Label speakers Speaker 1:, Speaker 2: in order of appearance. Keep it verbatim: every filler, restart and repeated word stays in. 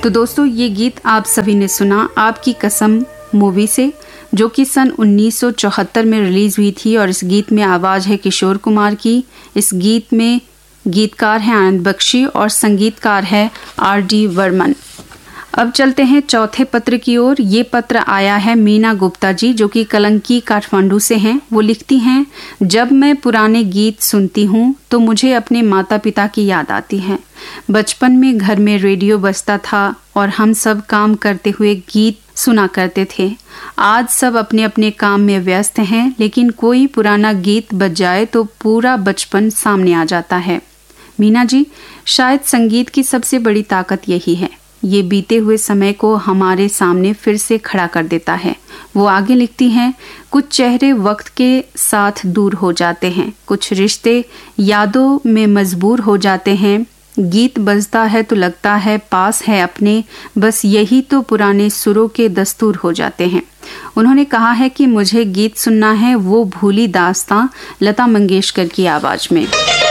Speaker 1: तो दोस्तों ये गीत आप सभी ने सुना आपकी कसम मूवी से, जो कि सन उन्नीस सौ चौहत्तर में रिलीज हुई थी। और इस गीत में आवाज़ है किशोर कुमार की। इस गीत में गीतकार हैं आनंद बख्शी और संगीतकार है आर डी वर्मन। अब चलते हैं चौथे पत्र की ओर। ये पत्र आया है मीना गुप्ता जी, जो कि कलंकी काठमांडू से हैं। वो लिखती हैं, जब मैं पुराने गीत सुनती हूँ तो मुझे अपने माता पिता की याद आती है। बचपन में घर में रेडियो बजता था और हम सब काम करते हुए गीत सुना करते थे। आज सब अपने अपने काम में व्यस्त हैं, लेकिन कोई पुराना गीत बज जाए तो पूरा बचपन सामने आ जाता है। मीना जी, शायद संगीत की सबसे बड़ी ताकत यही है, ये बीते हुए समय को हमारे सामने फिर से खड़ा कर देता है। वो आगे लिखती हैं, कुछ चेहरे वक्त के साथ दूर हो जाते हैं, कुछ रिश्ते यादों में मजबूर हो जाते हैं। गीत बजता है तो लगता है पास है अपने, बस यही तो पुराने सुरों के दस्तूर हो जाते हैं। उन्होंने कहा है कि मुझे गीत सुनना है वो भूली दास्तां, लता मंगेशकर की आवाज में।